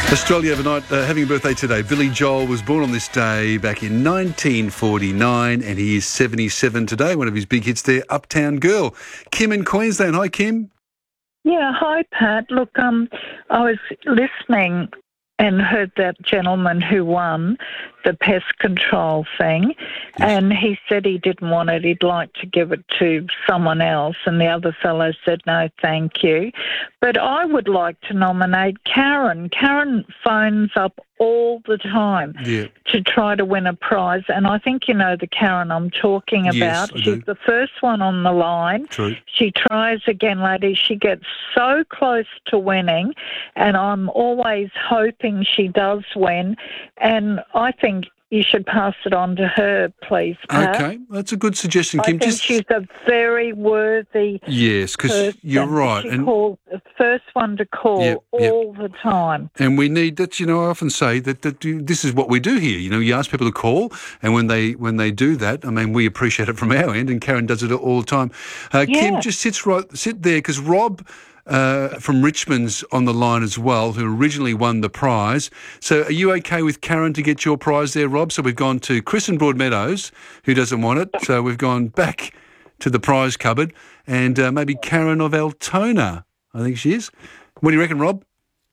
Australia overnight having a birthday today. Billy Joel was born on this day back in 1949 and he is 77 today. One of his big hits there, Uptown Girl. Kim in Queensland. Hi, Kim. Yeah, hi, Pat. Look, I was listening and heard that gentleman who won the pest control thing, and he said he didn't want it. He'd like to give it to someone else, and the other fellow said, no, thank you. But I would like to nominate Karen. Karen phones up all the time to try to win a prize, and I think you know the Karen I'm talking about. Yes, I do. She's the first one on the line. True. She tries again, ladies. She gets so close to winning, and I'm always hoping she does win, and I think you should pass it on to her, please, Pat. Okay, that's a good suggestion, Kim. I think she's a very worthy Yes, because you're right. She calls the first one to call all the time. And we need that. I often say that this is what we do here. You ask people to call, and when they do that, I mean, we appreciate it from our end, and Karen does it all the time. Kim, just sit there, because Rob from Richmond's on the line as well, who originally won the prize. So are you okay with Karen to get your prize there, Rob? So we've gone to Chris in Broadmeadows, who doesn't want it. So we've gone back to the prize cupboard, and maybe Karen of Altona, I think she is. What do you reckon, Rob?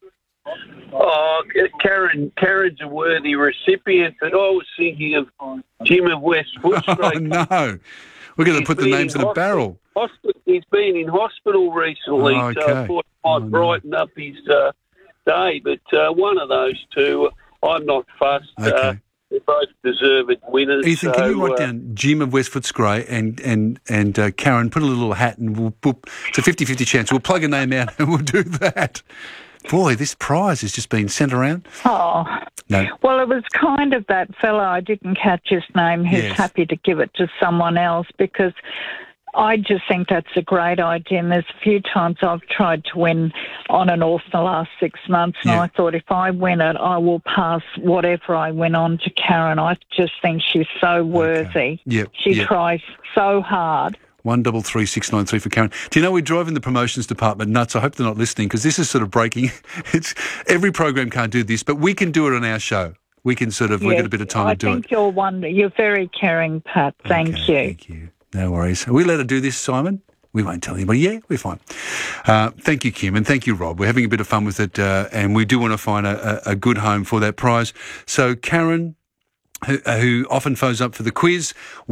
Oh, Karen's a worthy recipient, but I was thinking of Jim of West Footscray. Oh, no. We're going to put the names in a barrel. He's been in hospital recently, so I thought it might brighten up his day. But one of those two, I'm not fussed. Okay. They're both deserved winners. Ethan, can you write down Jim of West Footscray and Karen, put a little hat, and it's a 50-50 chance. We'll plug a name out and we'll do that. Boy, this prize has just been sent around. Oh. No. Well, it was kind of that fellow, I didn't catch his name, who's happy to give it to someone else, because I just think that's a great idea. And there's a few times I've tried to win on and off the last 6 months, and I thought if I win it, I will pass whatever I win on to Karen. I just think she's so worthy. She tries so hard. 133693 for Karen. Do you know we're driving the promotions department nuts? I hope they're not listening, because this is sort of breaking. Every program can't do this, but we can do it on our show. We can we've got a bit of time to do it. I think you're very caring, Pat. Thank you. Thank you. No worries. Are we allowed to do this, Simon? We won't tell anybody. Yeah, we're fine. Thank you, Kim, and thank you, Rob. We're having a bit of fun with it, and we do want to find a good home for that prize. So Karen, who often phones up for the quiz,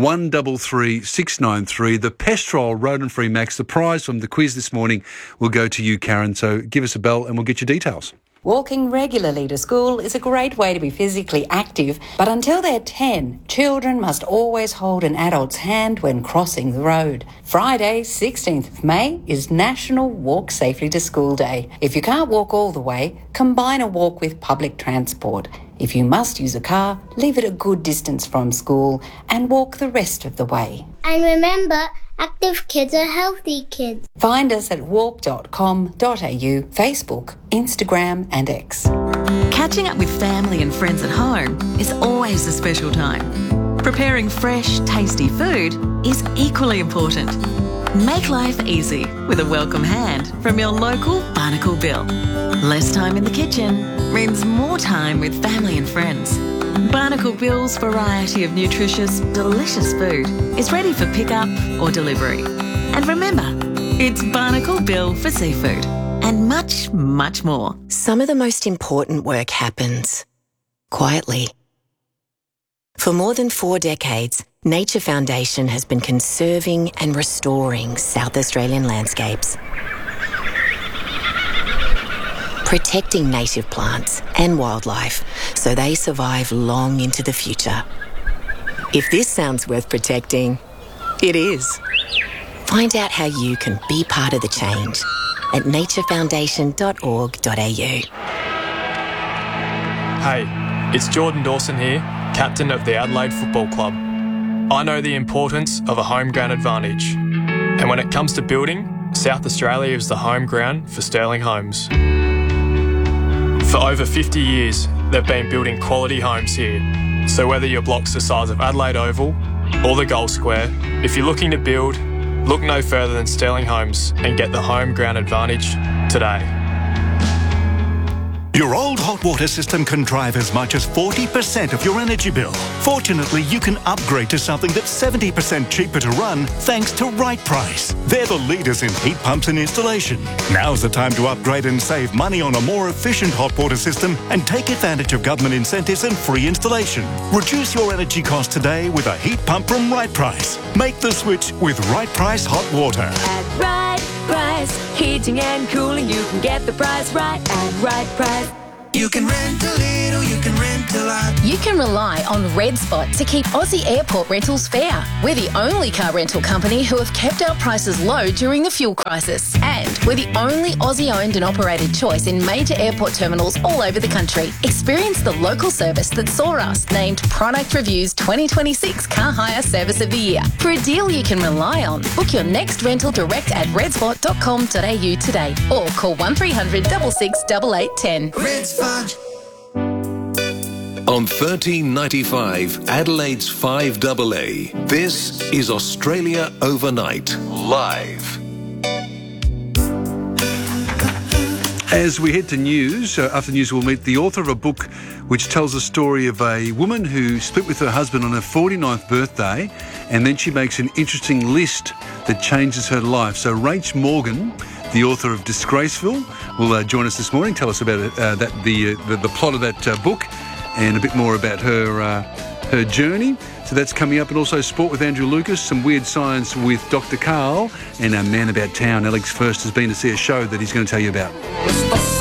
133693, the Pestrol Rodent-Free Max. The prize from the quiz this morning will go to you, Karen. So give us a bell and we'll get your details. Walking regularly to school is a great way to be physically active, but until they're 10, children must always hold an adult's hand when crossing the road. Friday, 16th of May, is National Walk Safely to School Day. If you can't walk all the way, combine a walk with public transport. If you must use a car, leave it a good distance from school and walk the rest of the way. And remember, active kids are healthy kids. Find us at walk.com.au, Facebook, Instagram and X. Catching up with family and friends at home is always a special time. Preparing fresh, tasty food is equally important. Make life easy with a welcome hand from your local Barnacle Bill. Less time in the kitchen means more time with family and friends. Barnacle Bill's variety of nutritious, delicious food is ready for pickup or delivery. And remember, it's Barnacle Bill for seafood and much, much more. Some of the most important work happens quietly. For more than 4 decades, Nature Foundation has been conserving and restoring South Australian landscapes, protecting native plants and wildlife so they survive long into the future. If this sounds worth protecting, it is. Find out how you can be part of the change at naturefoundation.org.au. Hey, it's Jordan Dawson here, captain of the Adelaide Football Club. I know the importance of a home ground advantage. And when it comes to building, South Australia is the home ground for Sterling Homes. For over 50 years, they've been building quality homes here. So whether your block's the size of Adelaide Oval or the Gold Square, if you're looking to build, look no further than Sterling Homes and get the home ground advantage today. Your old hot water system can drive as much as 40% of your energy bill. Fortunately, you can upgrade to something that's 70% cheaper to run thanks to Right Price. They're the leaders in heat pumps and installation. Now's the time to upgrade and save money on a more efficient hot water system and take advantage of government incentives and free installation. Reduce your energy costs today with a heat pump from Right Price. Make the switch with Right Price Hot Water. At Right Price, heating and cooling, you can get the price right at Right Price. You can rent a little, you can rent a lot. You can rely on Red Spot to keep Aussie airport rentals fair. We're the only car rental company who have kept our prices low during the fuel crisis. And we're the only Aussie-owned and operated choice in major airport terminals all over the country. Experience the local service that saw us named Product Review's 2026 Car Hire Service of the Year. For a deal you can rely on, book your next rental direct at redspot.com.au today or call 1300 66 8810. Red Spot. On 1395, Adelaide's 5AA, this is Australia Overnight, live. As we head to news, after news we'll meet the author of a book which tells the story of a woman who split with her husband on her 49th birthday, and then she makes an interesting list that changes her life. So Rach Morgan, the author of Disgraceful, will join us this morning, tell us about the plot of that book and a bit more about her journey. So that's coming up, and also sport with Andrew Lucas, some weird science with Dr. Carl, and our man about town, Alex First, has been to see a show that he's going to tell you about.